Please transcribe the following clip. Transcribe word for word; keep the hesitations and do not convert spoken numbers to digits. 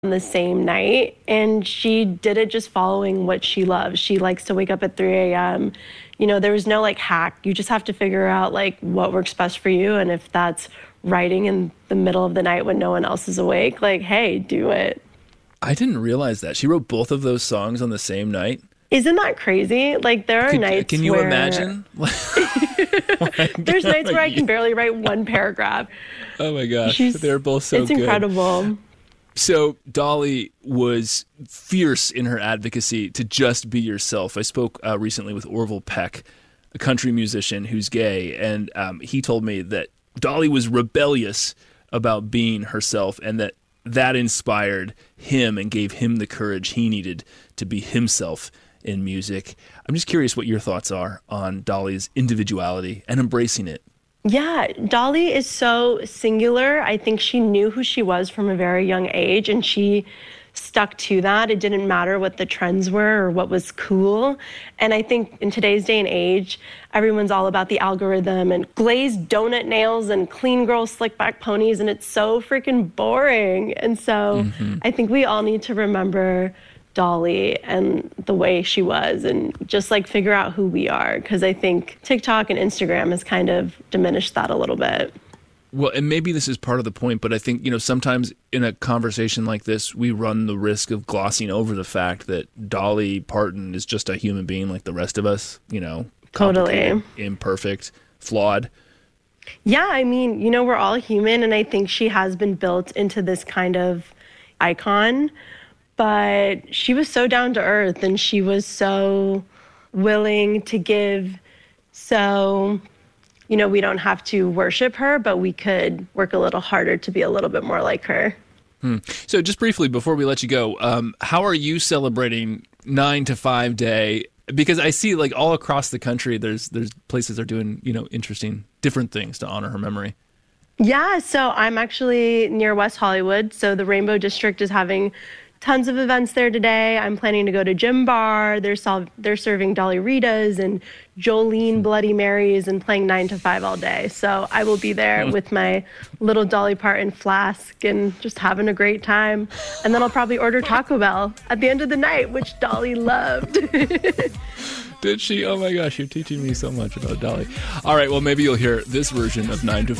the same night, and she did it just following what she loves. She likes to wake up at three a.m. You know, there was no like hack. You just have to figure out like what works best for you, and if that's writing in the middle of the night when no one else is awake, like, hey, do it. I didn't realize that. She wrote both of those songs on the same night. Isn't that crazy? Like, there are Could, nights Can you where... imagine? There's nights where I can barely write one paragraph. Oh my gosh, She's, they're both so it's good. It's incredible. So Dolly was fierce in her advocacy to just be yourself. I spoke uh, recently with Orville Peck, a country musician who's gay, and um, he told me that Dolly was rebellious about being herself, and that that inspired him and gave him the courage he needed to be himself in music. I'm just curious what your thoughts are on Dolly's individuality and embracing it. Yeah, Dolly is so singular. I think she knew who she was from a very young age, and she stuck to that. It didn't matter what the trends were or what was cool. And I think in today's day and age, everyone's all about the algorithm and glazed donut nails and clean girl slick back ponies, and it's so freaking boring. And so mm-hmm. I think we all need to remember Dolly and the way she was, and just like figure out who we are, because I think TikTok and Instagram has kind of diminished that a little bit. Well, and maybe this is part of the point, but I think, you know, sometimes in a conversation like this, we run the risk of glossing over the fact that Dolly Parton is just a human being like the rest of us, you know, totally imperfect, flawed. Yeah, I mean, you know, we're all human, and I think she has been built into this kind of icon. But she was so down to earth, and she was so willing to give. So, you know, we don't have to worship her, but we could work a little harder to be a little bit more like her. Hmm. So just briefly, before we let you go, um, how are you celebrating nine to five day? Because I see like all across the country, there's there's places that are doing, you know, interesting, different things to honor her memory. Yeah, so I'm actually near West Hollywood. So the Rainbow District is having tons of events there today. I'm planning to go to Gym Bar. They're sol- they're serving Dolly Ritas and Jolene Bloody Marys and playing nine to five all day. So I will be there with my little Dolly Parton flask and just having a great time. And then I'll probably order Taco Bell at the end of the night, which Dolly loved. Did she? Oh my gosh, you're teaching me so much about Dolly. All right, well, maybe you'll hear this version of nine to five.